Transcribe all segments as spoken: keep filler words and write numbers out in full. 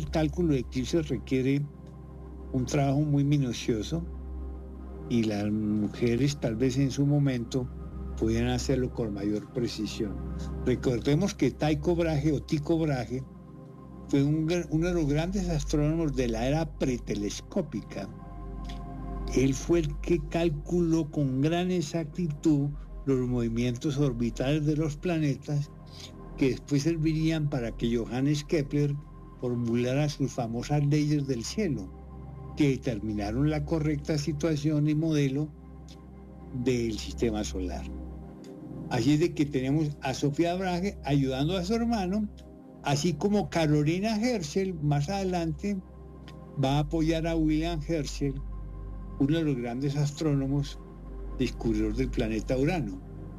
el cálculo de eclipses requiere un trabajo muy minucioso y las mujeres tal vez en su momento podían hacerlo con mayor precisión. Recordemos que Tycho Brahe o Tycho Brahe fue un, uno de los grandes astrónomos de la era pretelescópica. Él fue el que calculó con gran exactitud los movimientos orbitales de los planetas que después servirían para que Johannes Kepler formulara sus famosas leyes del cielo, que determinaron la correcta situación y modelo del sistema solar. Así es de que tenemos a Sofía Brahe ayudando a su hermano, así como Carolina Herschel más adelante va a apoyar a William Herschel, uno de los grandes astrónomos descubridores del planeta Urano.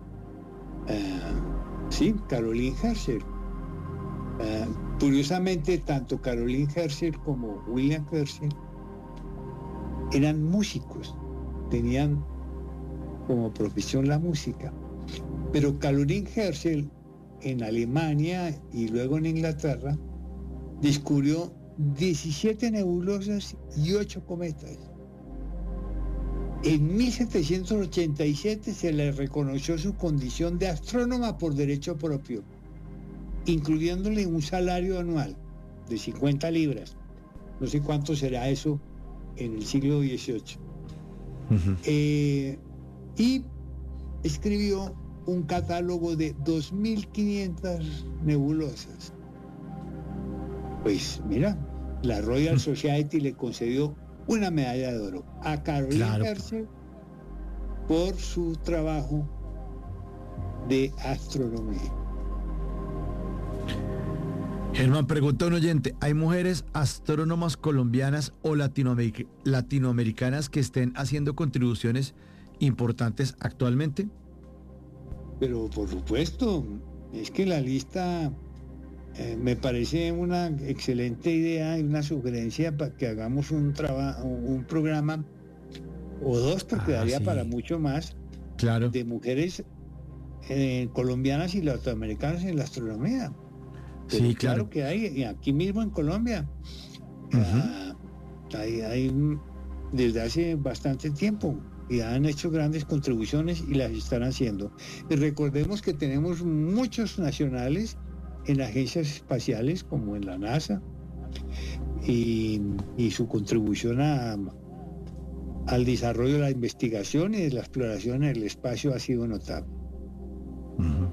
Uh, sí, Caroline Herschel. Uh, curiosamente, tanto Caroline Herschel como William Herschel eran músicos, tenían como profesión la música. Pero Caroline Herschel en Alemania y luego en Inglaterra descubrió diecisiete nebulosas y ocho cometas. En mil setecientos ochenta y siete se le reconoció su condición de astrónoma por derecho propio, incluyéndole un salario anual de cincuenta libras. No sé cuánto será eso en el siglo dieciocho. Uh-huh. Eh, y escribió un catálogo de dos mil quinientas nebulosas. Pues mira, la Royal Society le concedió una medalla de oro a Caroline claro. Herschel por su trabajo de astronomía. Germán, pregunta un oyente, ¿hay mujeres astrónomas colombianas o latinoameric- latinoamericanas que estén haciendo contribuciones importantes actualmente? Pero por supuesto, es que la lista eh, me parece una excelente idea y una sugerencia para que hagamos un trabajo, un programa o dos, porque ah, daría sí. para mucho más, claro. de mujeres eh, colombianas y latinoamericanas en la astronomía. Pero sí, claro. claro que hay, y aquí mismo en Colombia, uh-huh. ah, hay, hay desde hace bastante tiempo. Y han hecho grandes contribuciones y las están haciendo. Y recordemos que tenemos muchos nacionales en agencias espaciales, como en la NASA, y, y su contribución a, al desarrollo de la investigación y de la exploración en el espacio ha sido notable. Uh-huh.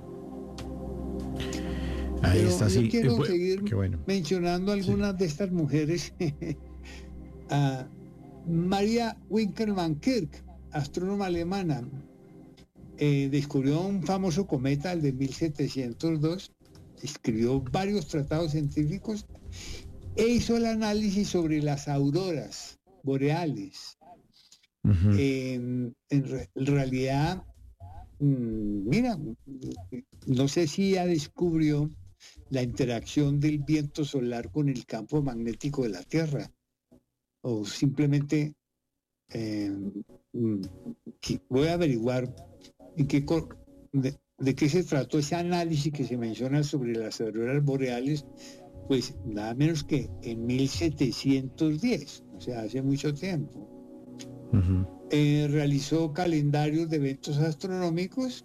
Ahí Pero está, yo sí. quiero eh, bueno, seguir bueno. mencionando algunas sí. de estas mujeres. a Maria Winkelmann-Kirk, astrónoma alemana, eh, descubrió un famoso cometa, el de mil setecientos dos, escribió varios tratados científicos e hizo el análisis sobre las auroras boreales. Uh-huh. Eh, en, re- en realidad, mmm, mira, no sé si ya descubrió la interacción del viento solar con el campo magnético de la Tierra, o simplemente eh, voy a averiguar en qué, de, de qué se trató ese análisis que se menciona sobre las auroras boreales, pues nada menos que en mil setecientos diez, o sea, hace mucho tiempo. Uh-huh. Eh, realizó calendarios de eventos astronómicos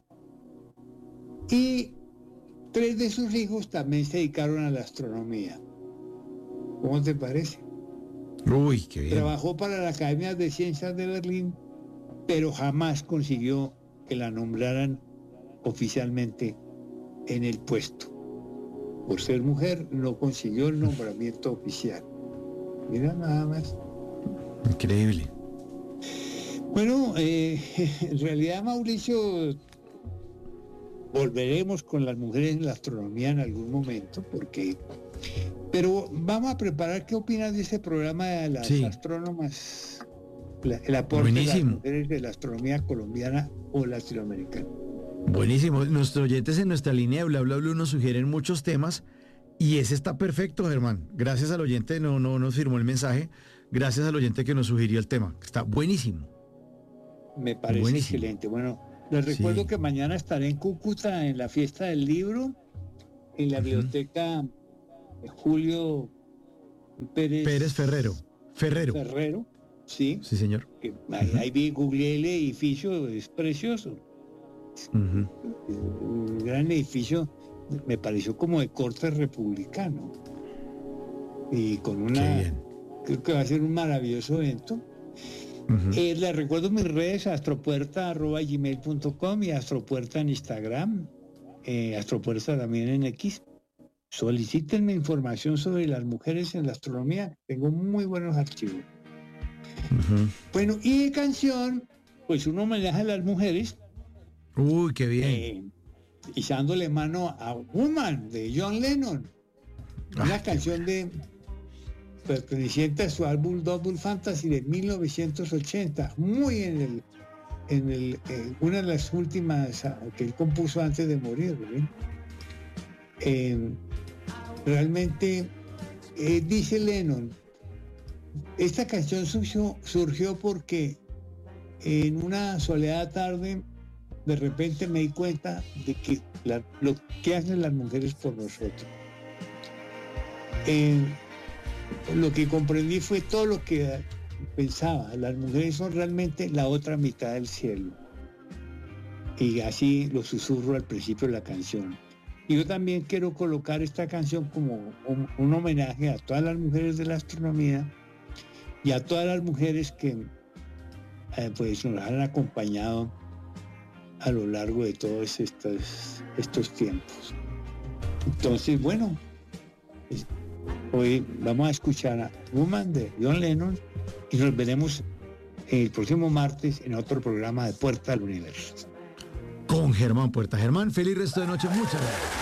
y tres de sus hijos también se dedicaron a la astronomía. ¿Cómo te parece? Uy, qué bien. Trabajó para la Academia de Ciencias de Berlín, pero jamás consiguió que la nombraran oficialmente en el puesto. Por ser mujer, no consiguió el nombramiento oficial. Mira, nada más. Increíble. Bueno, eh, en realidad, Mauricio, volveremos con las mujeres en la astronomía en algún momento, porque... Pero vamos a preparar, ¿qué opinas de ese programa de las sí. astrónomas? La, el aporte Buenísimo. de las mujeres de la astronomía colombiana o latinoamericana. Buenísimo. Nuestros oyentes en nuestra línea de Bla Bla Blue nos sugieren muchos temas y ese está perfecto, Germán. Gracias al oyente, no, no nos firmó el mensaje, gracias al oyente que nos sugirió el tema. Está buenísimo. Me parece buenísimo. Excelente. Bueno, les recuerdo sí. que mañana estaré en Cúcuta en la fiesta del libro, en la uh-huh. biblioteca Julio Pérez, Pérez Ferrero. Ferrero. Ferrero, sí. Sí, señor. Que ahí, uh-huh. ahí vi, googleé el edificio, es precioso. Uh-huh. Un gran edificio, me pareció como de corte republicano. Y con una... Creo que va a ser un maravilloso evento. Uh-huh. Eh, les recuerdo mis redes, astropuerta arroba gmail punto com y astropuerta en Instagram, eh, astropuerta también en X. Solicítenme información sobre las mujeres en la astronomía, tengo muy buenos archivos. Uh-huh. Bueno, y de canción, pues un homenaje a las mujeres. Uy, qué bien. Eh, echándole mano a Woman de John Lennon, una ah, canción de perteneciente a su álbum Double Fantasy de mil novecientos ochenta, muy en el en el eh, una de las últimas que él compuso antes de morir, ¿sí? eh, realmente eh, dice Lennon, esta canción surgió, surgió porque en una soleada tarde de repente me di cuenta de que la, lo que hacen las mujeres por nosotros. Eh, lo que comprendí fue todo lo que pensaba. Las mujeres son realmente la otra mitad del cielo. Y así lo susurro al principio de la canción. Y yo también quiero colocar esta canción como un, un homenaje a todas las mujeres de la astronomía y a todas las mujeres que eh, pues nos han acompañado a lo largo de todos estos, estos tiempos. Entonces, bueno, hoy vamos a escuchar a Woman de John Lennon y nos veremos el próximo martes en otro programa de Puerta al Universo. Con Germán Puerta. Germán, feliz resto de noche. Muchas gracias.